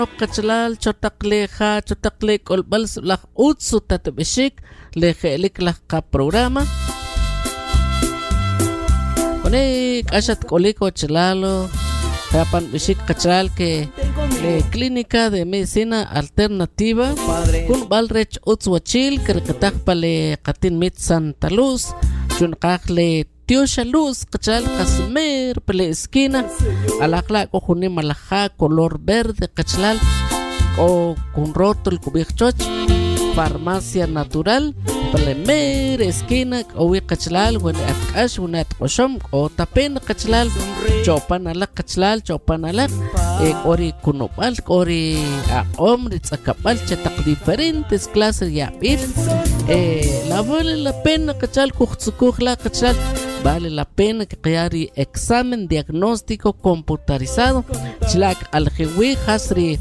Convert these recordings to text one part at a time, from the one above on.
Kachalal chotakleja chotaklek olbals la utsu tatbeshik lejelik la ka programa Onek ashat koliko chalalo Rapan bishik kachal que le clínica de medicina alternativa kun balrech utswachil kerkatak pale katin mit Santa Luz chunkakle Tiosha Luz kachal kasmer pele esquina alakla ko juni malaja color verde kachal o kun rótulo kubikchoch farmacia natural pele mer esquina o kachal wen akash unat qoshom o tapen kachal chopan alak kachal chopan alak ori kunopal ori omri tsakapal chatak diferentes clases ya bir la vale la pena kachal kuxtsukukhla kachal vale la pena que creari examen diagnóstico computarizado chilak aljewi hasri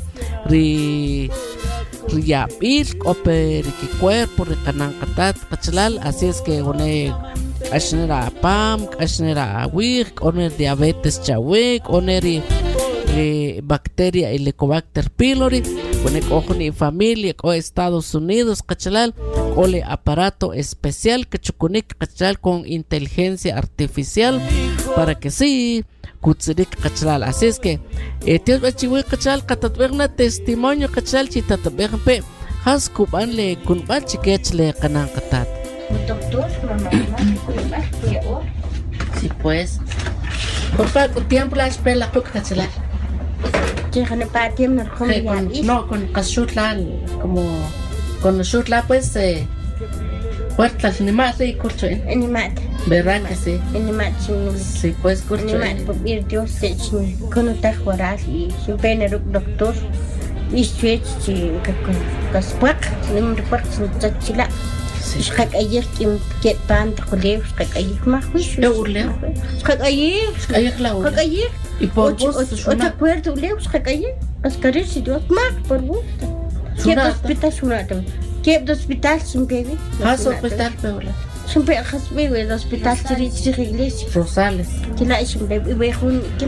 riapil operi ki cuerpo rekanankatat kachalal así es que one ashnera pam ashnera awik oner diabetes chawik oneri bacteria Helicobacter pylori one kohni familia o Estados Unidos kachalal ole aparato especial que chukunik kachal con inteligencia artificial para que sí kutzirik kachal así es que tíos bachiwi kachal katatberna testimonio kachal chitatberpe has kubanle kunbal chikechle kanankatat doctor mamá sí pues por favor tiempo la espera kachal no con kashutla como con shutla pues puertas ni más y curso animat verdad que sí animat sí pues curso animat por ir Dios se con ta jurar y sin pena doctor y switch si kaspak nim report chila shak ayer que pan tqlew shak ayer ma khush shak ayer la ayer y por vos te acuerdo leo shak ayer askarir si Dios ma por vos que hospital sunata que hospital sin bebé has hospital peola sin bebé has bebé el hospital de iglesia Rosales que la sin bebé ve jun que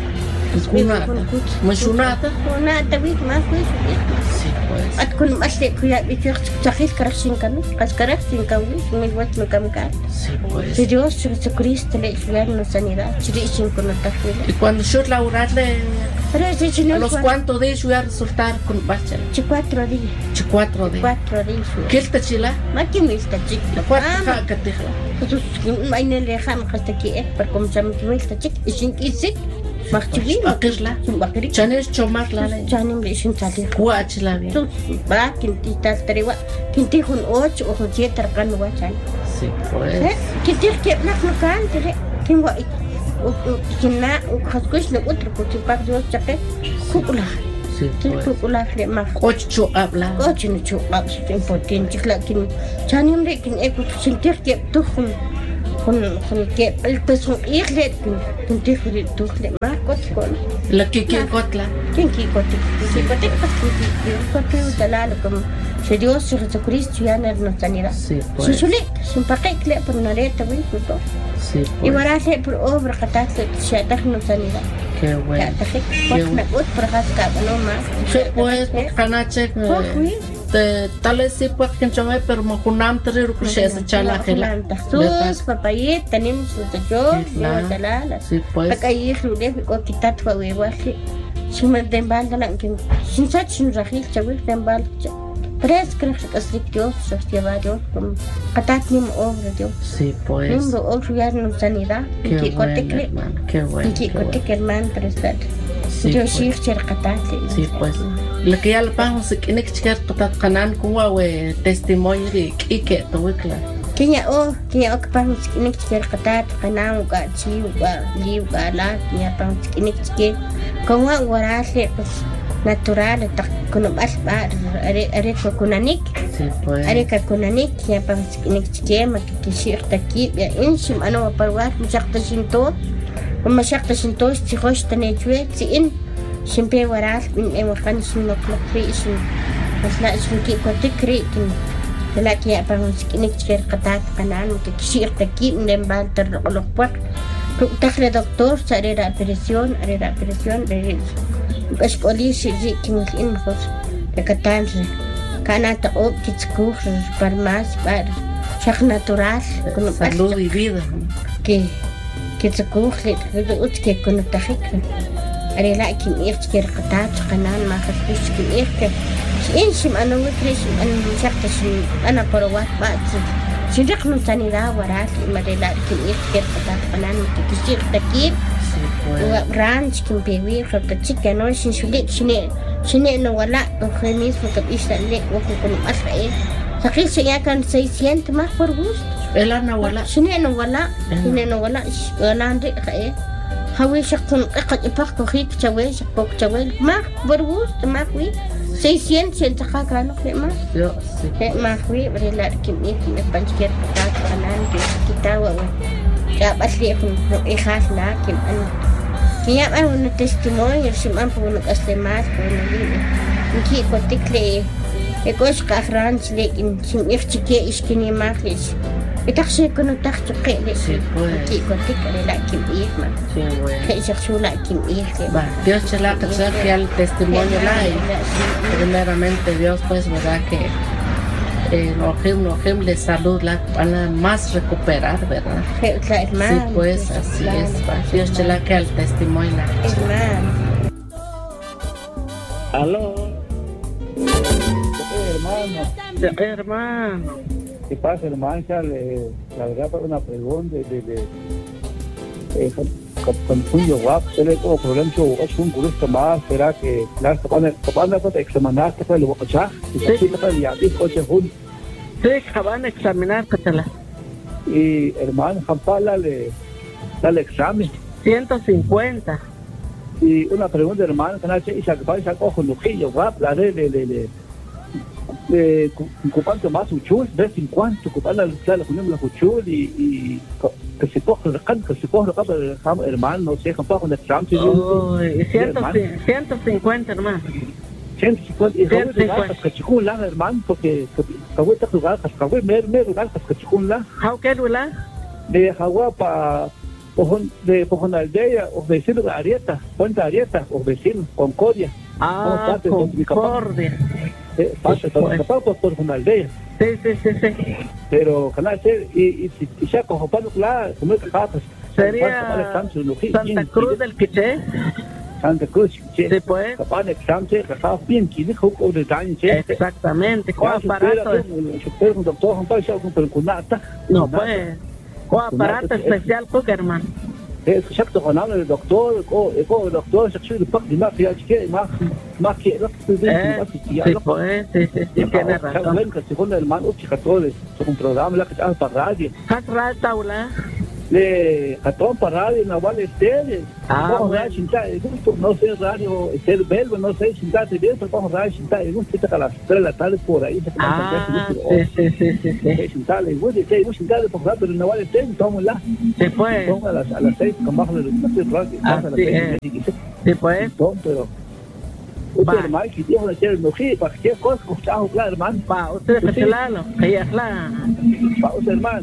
مشوناتا وناتا بيت ما كويس أتكون أشتي كويا بيتيخ تخيل كرشين كانوا قص كرشين كانوا من وقت مكان كان سيديوس سكريس تلاقي شوية من السنيرة شريشين كنا تخيل y cuando yo laborarle a los cuantos días voy a resultar con bachela 4 días 4 días ¿qué está chila? ما كمل تجيك la cuarta كتخلا خصوص ما ينلي خام خستكي پر کوم سم کمل تجيك إيشين كيسك مختبي بقرلا بقري چانيش چومار لا جانم ليشين تالي كواتشلا بي تو با كنتي تالتريوا كنتي هون اوچ او هجي ترقن وچان sí pues كنتي كيف مكان تري كين وا كنا وخسكوش لوتر كنتي باك جو چقه كوكلا sí pues كوكلا ما ocho habla ocho no chu اب important chikla kin chanim le kin eko sentir que tuhun con que el peso irle كنتي خري tuhle ma كون la que kotla كين كي كوتي كوتي ودلالكم شديوس Jesucristo ya no sanidad sí pues سيسولي سمباقيك لا برناريتا ويكوتو sí pues يوراسي por obra قطعت شاتخ no sanidad qué bueno porque ut por hasca no más sí pues canache tal vez sí pues que chame pero mo kunam terir ku shesa chala khela sus papayet tenemos yo dalala sí pues akay khlude ko kitat fa wewaxi sima dembal dalan kin sinsat sin rakhil chawil dembal tres creo que es Dios sostiene Dios como qatat nim obra Dios sí pues nim do obra no sanidad qué bueno qué bueno que kotek hermano prestar Dios sí qatat sí pues lo que ya le pagamos es que no quiere qatat qanan kuwa we testimonio de que todo claro Kenya que pagamos que no quiere qatat qanan ga chi ga li ga la kenya pagamos que no quiere como guarase pues natural con albar areca kunanik sí pues areca kunanik ya pagamos que no quiere que quisiera aquí ya inshim ana parwat mashaqta shinto ومشاقة شنتوش تخش تنجوي تين شنبي وراث من أمريكان شنو كلفريشن بس لا شنو كي كتكري كن لكن يا بانس كنك تشير قطعة قنان وتكشير تكي من البالتر لقلق تخلي دكتور سأريد أبريسيون Pues polisi ji kimilin mejor. Recatan canata optics para más para chak natural con salud y vida. Que se coge que con el tajique. Arela kim irch que recatat canan ma khasbis kim irke. Inshim ana wikrish ana mshaqtash ana parawat baat. Shinjak no sanidad warat marela kim irch que recatat canan kishir takib. Ranch kim pewi khata chicken no shinsulik shine no wala to khamis fakab ishtalik wa kun asrae. Sakil siya kan 600 más por gusto. Elana wala. Shine no wala ndi khae. Hawi shakun qaqad ipak ko khik chawe shakok chawe ma por gusto ma wi 600 sentaka kano ke ma. Yo sí. Ma wi rela kim iki panchker patat kanan ke kitawa wa. Ya basli kun ikhas na kim an. Kaya ang testimonyo siman po nag-aslemat po na libo. Hindi ko tikli. Ekos ka Franz lekin sim irchike iskini maklis. Itaksi ko no takto kele. Hindi ko tikli la kim irma. Kaya sula kim irke. Dios chala que al testimonio la primeramente Dios pues verdad que Nojem le salud la van a más recuperar, ¿verdad? Sí, pues así es. Dios chala que al testimonio la. Aló. Hermano. ¿Qué pasa, hermano? La verdad, para una pregunta con Julio Guap, se le como problema es un curso más, será que las cabana para examinar que fue el bocochá, y se le fue ya dijo que Julio. Sí, van a examinar, Catala. Y hermano, Jampala dale examen. 150. Y una pregunta, hermano, que nace y se coge un Julio Guap, la de ocupando más uchul, de 50, ocupando la ponemos la uchul y que se coge el can, que se coge el hermano, no sé, con el examen. 150, hermano. 150 y que chicun la hermano porque cahué está lugar cahué mer lugar que chicun la how que lugar de Jagua para Pojón Aldea o vecino de Arieta Puente Arieta o vecino Concordia Concordia pasa todo capaz por Pojón Aldea sí pero canal y ya con Pablo la como que capas sería Santa Cruz del Quiché. Santa Cruz, sí, pues. Capaz de examen, capaz bien, ¿quién jugó de daño? Exactamente, ¿cuál aparato? Yo un doctor, un país, un cunata. No, pues, ¿cuál aparato especial, hermano? Es que ya con el doctor, el doctor, se quiere para que más que más que sí, pues, sí, tiene razón. Bueno, que según el hermano, chica, todo es un programa la que está para radio. ¿Has taula? Le catón para radio Naval Estéreo. No sé radio Estéreo Belva, no sé si está bien, pero vamos radio está en un sitio a las 3 de la tarde por ahí. Sí. Le voy a decir, si está por radio Naval Estéreo, estamos lá. Se puede. A las 6 con bajo de la sí, pues. Pero usted hermano que dijo de ser mujer para que cosa escuchamos claro hermano pa usted pecelalo que es la pa usted hermano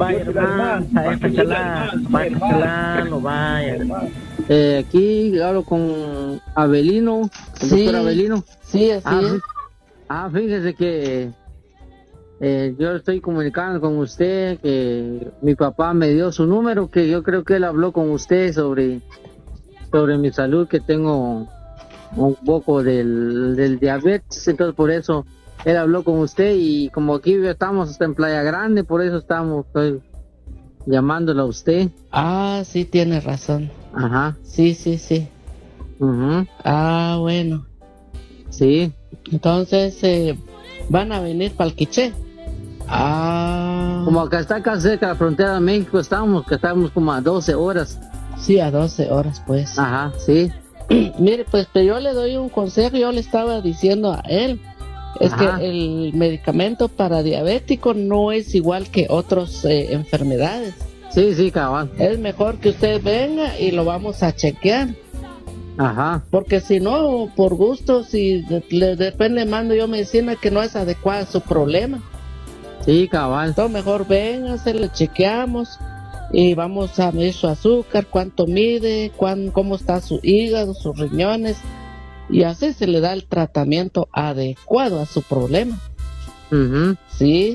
vaya aquí hablo con Abelino el doctor Abelino sí así es fíjese que yo estoy comunicando con usted que mi papá me dio su número, que yo creo que él habló con usted sobre mi salud, que tengo un poco del diabetes, entonces por eso él habló con usted y como aquí estamos en Playa Grande, por eso estoy llamándolo a usted. Sí, tiene razón. Ajá. Sí. Uh-huh. Bueno. Sí. Entonces, ¿van a venir para el Quiché? Como acá está casi cerca de la frontera de México, estamos como a 12 horas. Sí, a 12 horas, pues. Ajá, sí. Mire, pues yo le doy un consejo, yo le estaba diciendo a él, es que el medicamento para diabético no es igual que otras enfermedades. Sí, cabal. Es mejor que usted venga y lo vamos a chequear. Ajá. Porque si no, por gusto, si le mando yo medicina que no es adecuada a su problema. Sí, cabal. Entonces mejor venga, se le chequeamos. Y vamos a medir su azúcar, cuánto mide, cómo está su hígado, sus riñones. y así se le da el tratamiento adecuado a su problema. Sí.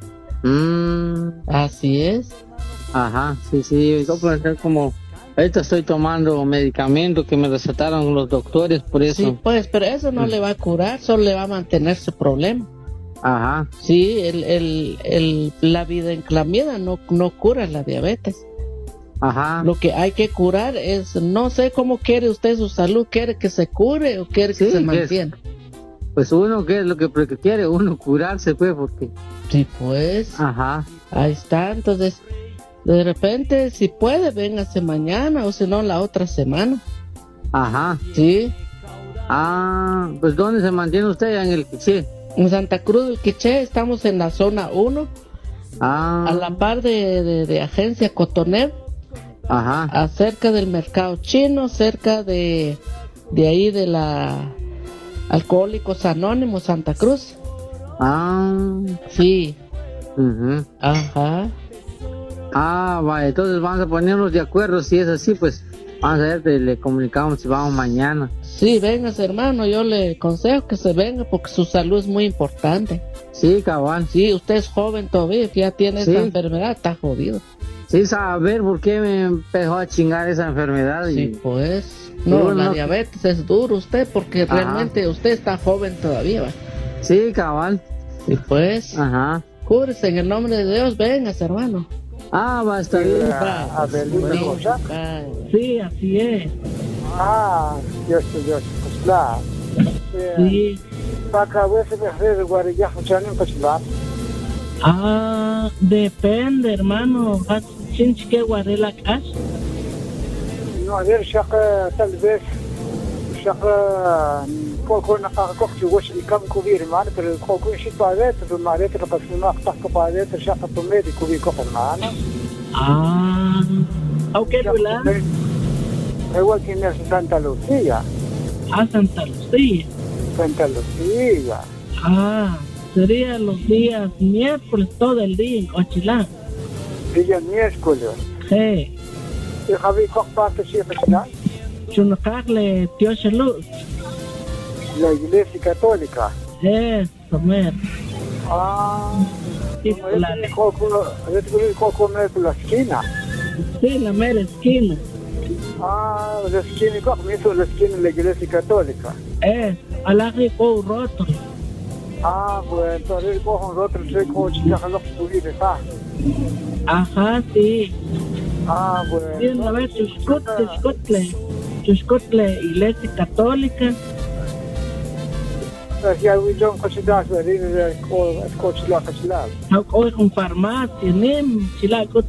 Así es. Ajá, sí, yo puedo ser como... Ahorita estoy tomando medicamentos que me recetaron los doctores, por eso. Sí, pues, pero eso no le va a curar, solo le va a mantener su problema. Ajá. Sí, la videnclamida no cura la diabetes. Ajá. Lo que hay que curar es, no sé cómo quiere usted su salud, ¿quiere que se cure o quiere que se mantenga? Pues uno, ¿qué es lo que quiere? Uno curarse, pues, porque... Sí, pues. Ajá. Ahí está, entonces... De repente, si puede, véngase mañana o si no, la otra semana. Ajá. Sí. Ah, pues ¿dónde se mantiene usted? En el Quiché. En Santa Cruz del Quiché, estamos en la zona 1. Ah. A la par de Agencia Cotoner. Ajá. Acerca del mercado chino, cerca de ahí de la Alcohólicos Anónimos Santa Cruz. Ah. Sí. Ajá. Ah, vale, entonces vamos a ponernos de acuerdo, si es así, pues vamos a ver, le comunicamos si vamos mañana. Sí, véngase hermano, yo le aconsejo que se venga porque su salud es muy importante. Sí, cabal. Sí, usted es joven todavía, ya tiene esta enfermedad, está jodido. Sí, saber por qué me empezó a chingar esa enfermedad. Sí, pues, no, la diabetes es duro usted porque realmente usted está joven todavía, ¿va? Sí, cabal. Sí, pues. Ajá. Cúrese en el nombre de Dios, véngase hermano. Ah, va a estar bien. Sí, así es. Ah, Dios, pues claro. Sí. Ah, depende, hermano. ¿Tienes que guardar la casa? No, a ver, tal vez, كون نقاقك واش كم كبير معنا كون شي طالات بالمعرفة قسمنا قطع كبارات شاقة طميدي كبير كفر معنا أو كيف ولا هو كنا سانتا لوسيا Santa Lucía sería los días miércoles todo el día en Cochilán día miércoles sí y Javi parte si está Chunacale Dios Luz la iglesia católica. Eso, mer. Sí, la esquina. Sí, la mera esquina. La esquina, ¿cómo hizo la esquina de la iglesia católica? Al lado con un rótulo. Bueno, entonces cojo un rótulo, soy como chica, lo que tuviera, Ajá, sí. Bueno. Sí, a ver, Chuscotle, iglesia católica. Ya William considera el coche la casilal. Hoy con farmacia, nem chilagot.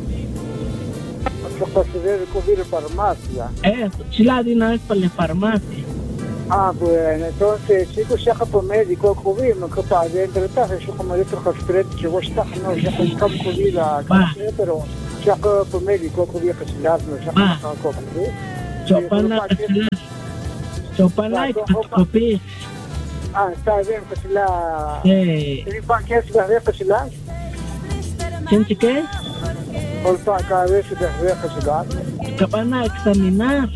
Yo considero que farmacia. Chila de una vez para la farmacia. Bueno, entonces chicos ya por médico COVID, no que para dentro está, yo como dentro que yo está no ya con COVID la pero ya por médico COVID casilal no ya con COVID. Chopana y copia. Está bien, pues la... Sí. ¿Qué es la casilal? ¿Siente qué? Cada vez se ve casilal. Que van a examinar.